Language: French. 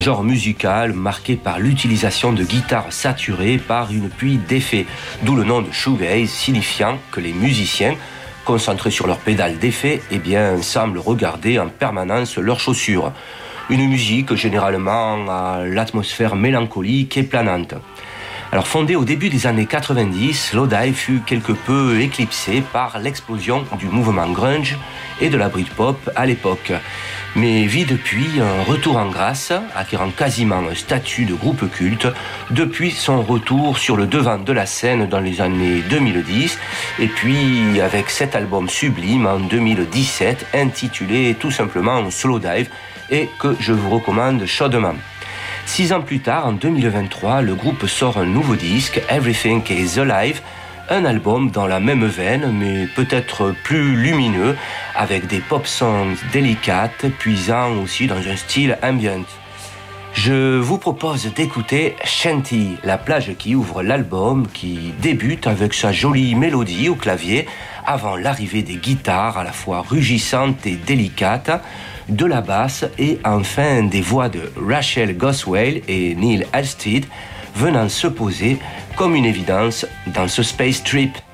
Genre musical marqué par l'utilisation de guitares saturées par une pluie d'effets, d'où le nom de shoegaze, signifiant que les musiciens, concentrés sur leurs pédales d'effets, semblent regarder en permanence leurs chaussures. Une musique généralement à l'atmosphère mélancolique et planante. Alors fondée au début des années 90, Slowdive fut quelque peu éclipsé par l'explosion du mouvement grunge et de la Britpop à l'époque, mais vit depuis un retour en grâce, acquérant quasiment un statut de groupe culte depuis son retour sur le devant de la scène dans les années 2010, et puis avec cet album sublime en 2017 intitulé tout simplement Slowdive et que je vous recommande chaudement. 6 ans plus tard, en 2023, le groupe sort un nouveau disque, Everything is Alive, un album dans la même veine, mais peut-être plus lumineux, avec des pop songs délicates, puisant aussi dans un style ambient. Je vous propose d'écouter Shanty, la plage qui ouvre l'album, qui débute avec sa jolie mélodie au clavier, avant l'arrivée des guitares à la fois rugissantes et délicates, de la basse et enfin des voix de Rachel Goswell et Neil Halstead venant se poser comme une évidence dans ce Space Trip.